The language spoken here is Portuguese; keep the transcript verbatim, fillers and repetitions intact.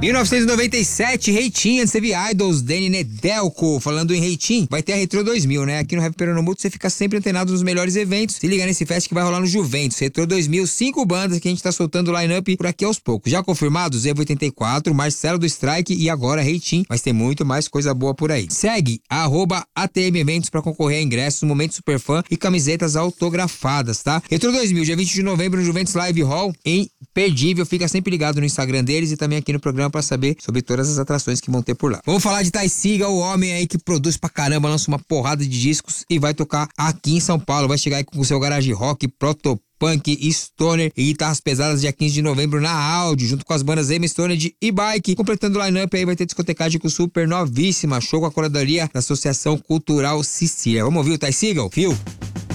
mil novecentos e noventa e sete, Reitinho, antes teve Idols, Danny Nedelko. Falando em Reitinho, vai ter a Retro dois mil, né? Aqui no Rap Pernambuco você fica sempre antenado nos melhores eventos. Se liga nesse fest que vai rolar no Juventus. Retro dois mil, cinco bandas que a gente tá soltando o line-up por aqui aos poucos. Já confirmados, Evo oitenta e quatro, Marcelo do Strike e agora Reitinho. Mas tem muito mais coisa boa por aí. Segue, arroba A T M Eventos pra concorrer a ingressos, momento super fã e camisetas autografadas, tá? Retro dois mil, dia vinte de novembro no Juventus Live Hall, imperdível. Fica sempre ligado no Instagram deles e também aqui no programa pra saber sobre todas as atrações que vão ter por lá. Vamos falar de Ty Segall, o homem aí que produz pra caramba, lança uma porrada de discos e vai tocar aqui em São Paulo. Vai chegar aí com o seu garage rock, proto punk, stoner e guitarras pesadas dia quinze de novembro na Áudio, junto com as bandas Ema Stoner e E-Bike. Completando o line-up aí vai ter discotecagem com super novíssima, show com a curadoria da Associação Cultural Sicília. Vamos ouvir o Ty Segall? Fio?